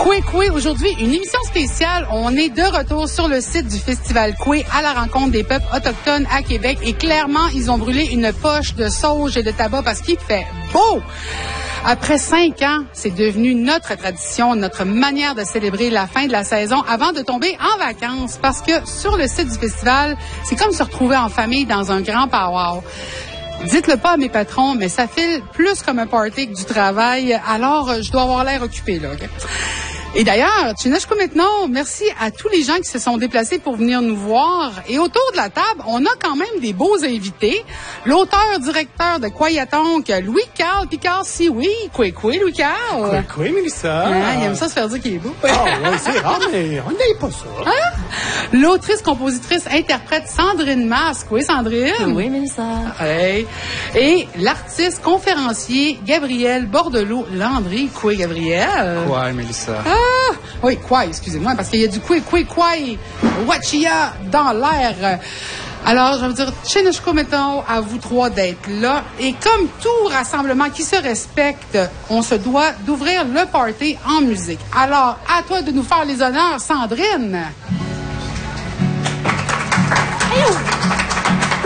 Koué, aujourd'hui, une émission spéciale. On est de retour sur le site du Festival Koué à la rencontre des peuples autochtones à Québec. Et clairement, ils ont brûlé une poche de sauge et de tabac parce qu'il fait beau. Après 5 ans, c'est devenu notre tradition, notre manière de célébrer la fin de la saison avant de tomber en vacances. Parce que sur le site du festival, c'est comme se retrouver en famille dans un grand powwow. Dites-le pas à mes patrons, mais ça file plus comme un party que du travail. Alors, je dois avoir l'air occupé, là. Okay? Et d'ailleurs, Tchinashko maintenant, merci à tous les gens qui se sont déplacés pour venir nous voir. Et autour de la table, on a quand même des beaux invités. L'auteur-directeur de Kwayatonk, Louis-Carl Picard-Sioui. Koué, Louis-Carl. Koué, Mélissa. Ah, il aime ça se faire dire qu'il est beau. Ah, ouais, c'est rare, mais on n'aime pas ça. Hein? L'autrice, compositrice, interprète Sandrine Masque. Oui, Sandrine. Oui, Mélissa. Hey. Et l'artiste, conférencier, Gabriel Bordelot-Landry. Koué, Gabriel. Ouais, Mélissa. Ah! Oui, quoi, excusez-moi, parce qu'il y a du quoi, Wachia dans l'air. Alors, je vais vous dire, Tchinashko mettons à vous trois d'être là. Et comme tout rassemblement qui se respecte, on se doit d'ouvrir le party en musique. Alors, à toi de nous faire les honneurs, Sandrine. Hey,